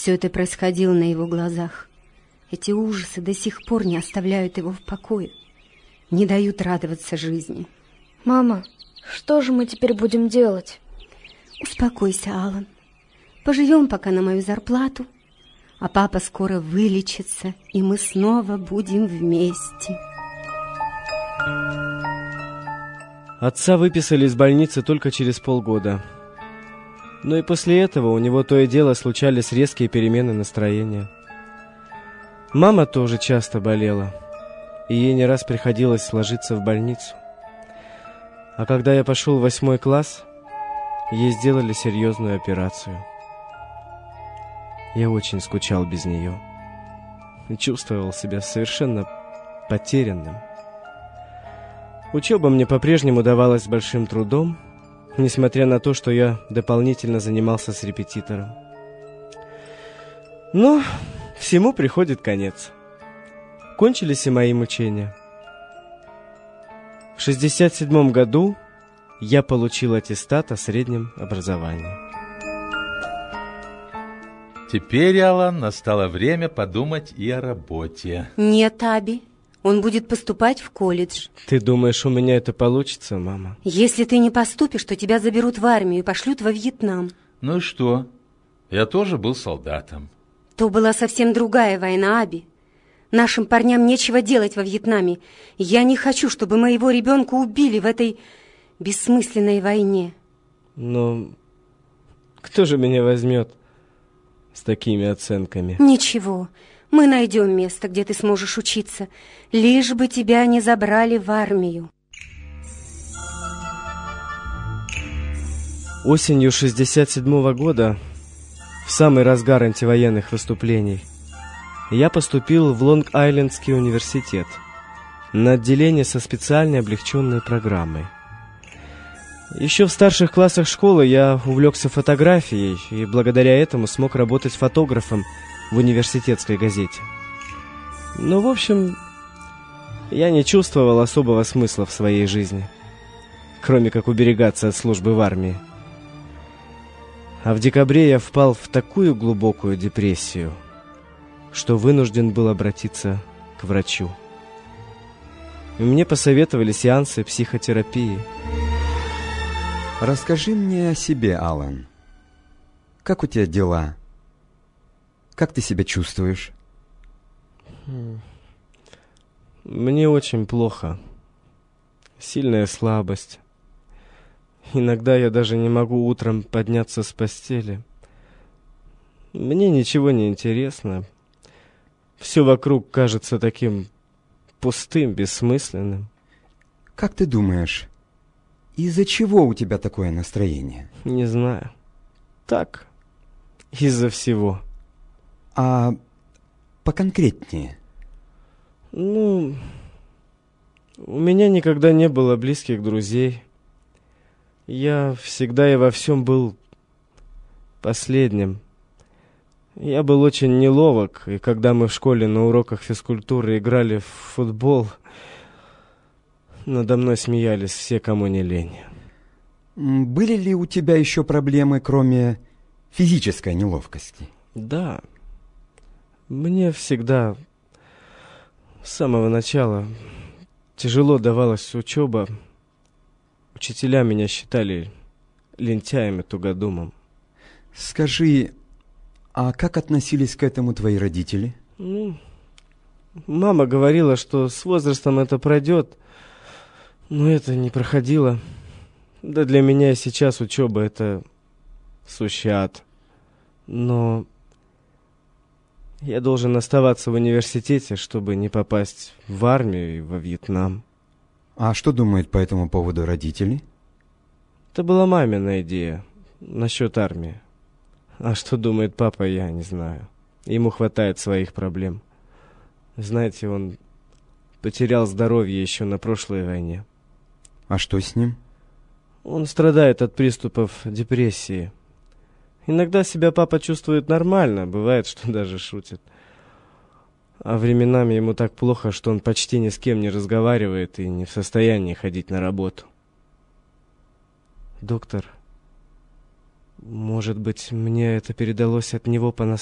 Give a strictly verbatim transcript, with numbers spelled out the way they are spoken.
Все это происходило на его глазах. Эти ужасы до сих пор не оставляют его в покое, не дают радоваться жизни. Мама, что же мы теперь будем делать? Успокойся, Алан. Поживем пока на мою зарплату, а папа скоро вылечится, и мы снова будем вместе. Отца выписали из больницы только через полгода. Но и после этого у него то и дело случались резкие перемены настроения. Мама тоже часто болела, и ей не раз приходилось ложиться в больницу. А когда я пошел в восьмой класс, ей сделали серьезную операцию. Я очень скучал без нее и чувствовал себя совершенно потерянным. Учеба мне по-прежнему давалась с большим трудом, несмотря на то, что я дополнительно занимался с репетитором. Но всему приходит конец. Кончились и мои мучения. В шестьдесят седьмом году я получил аттестат о среднем образовании. Теперь, Алан, настало время подумать и о работе. Нет, Аби, он будет поступать в колледж. Ты думаешь, у меня это получится, мама? Если ты не поступишь, то тебя заберут в армию и пошлют во Вьетнам. Ну и что? Я тоже был солдатом. То была совсем другая война, Аби. Нашим парням нечего делать во Вьетнаме. Я не хочу, чтобы моего ребенка убили в этой бессмысленной войне. Но кто же меня возьмет с такими оценками? Ничего, мы найдем место, где ты сможешь учиться, лишь бы тебя не забрали в армию. Осенью шестьдесят седьмого года, в самый разгар антивоенных выступлений, я поступил в Лонг-Айлендский университет на отделение со специальной облегченной программой. Еще в старших классах школы я увлекся фотографией и благодаря этому смог работать фотографом в университетской газете. Но, в общем, я не чувствовал особого смысла в своей жизни, кроме как уберегаться от службы в армии. А в декабре я впал в такую глубокую депрессию, что вынужден был обратиться к врачу. И мне посоветовали сеансы психотерапии. Расскажи мне о себе, Алан. Как у тебя дела? Как ты себя чувствуешь? Мне очень плохо. Сильная слабость. Иногда я даже не могу утром подняться с постели. Мне ничего не интересно. Все вокруг кажется таким пустым, бессмысленным. Как ты думаешь, из-за чего у тебя такое настроение? Не знаю. Так, из-за всего. А поконкретнее? Ну, у меня никогда не было близких друзей. Я всегда и во всем был последним. Я был очень неловок, и когда мы в школе на уроках физкультуры играли в футбол, надо мной смеялись все, кому не лень. Были ли у тебя еще проблемы, кроме физической неловкости? Да. Мне всегда с самого начала тяжело давалась учеба. Учителя меня считали лентяем и тугодумом. Скажи, а как относились к этому твои родители? Ну, мама говорила, что с возрастом это пройдет, но это не проходило. Да для меня и сейчас учеба — это сущий ад. Но я должен оставаться в университете, чтобы не попасть в армию и во Вьетнам. А что думают по этому поводу родители? Это была мамина идея насчет армии. А что думает папа, я не знаю. Ему хватает своих проблем. Знаете, он потерял здоровье еще на прошлой войне. А что с ним? Он страдает от приступов депрессии. Иногда себя папа чувствует нормально, бывает, что даже шутит. А временами ему так плохо, что он почти ни с кем не разговаривает и не в состоянии ходить на работу. Доктор, может быть, мне это передалось от него по наследству?